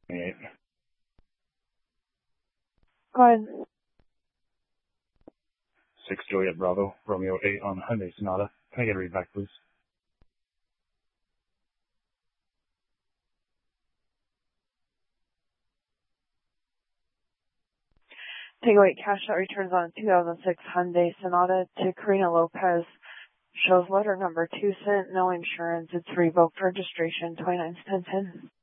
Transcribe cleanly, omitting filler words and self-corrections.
28. Go ahead. 6 Juliet Bravo, Romeo 8 on Hyundai Sonata. Can I get a read back, please? Takeaway cash that returns on 2006 Hyundai Sonata to Karina Lopez. Shows letter number 2 sent, no insurance. It's revoked registration, 291010.